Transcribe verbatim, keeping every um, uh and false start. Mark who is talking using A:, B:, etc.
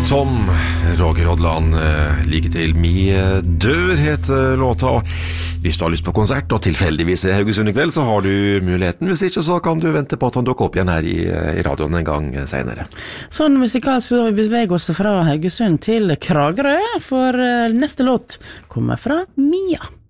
A: Tom, Roger Hodland, like til Mi dør heter låta. Hvis du har lyst på konsert og tilfeldigvis er Haugesund i kveld, så har du muligheten. Hvis ikke, så kan du vente på at han dukker opp igjen her i, i radioen en gang senere.
B: Sånn musikalt så vi beveger oss fra Haugesund til Kragerø, for neste låt kommer fra Mia.